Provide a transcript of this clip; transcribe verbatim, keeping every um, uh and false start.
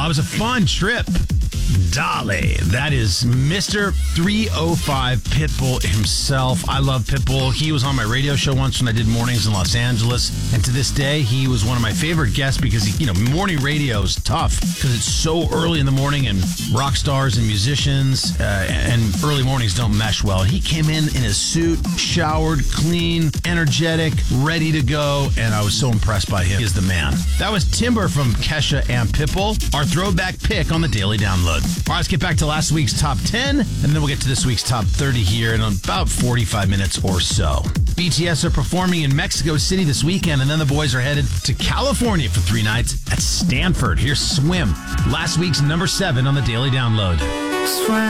it was a fun trip. Dolly. That is Mister three oh five Pitbull himself. I love Pitbull. He was on my radio show once when I did mornings in Los Angeles. And to this day, he was one of my favorite guests because, he, you know, morning radio is tough because it's so early in the morning and rock stars and musicians uh, and early mornings don't mesh well. And he came in in his suit, showered, clean, energetic, ready to go. And I was so impressed by him. He is the man. That was Timber from Kesha and Pitbull, our throwback pick on the Daily Download. All right, let's get back to last week's top ten, and then we'll get to this week's top thirty here in about forty-five minutes or so. B T S are performing in Mexico City this weekend, and then the boys are headed to California for three nights at Stanford. Here's Swim, last week's number seven on the Daily Download. Swim.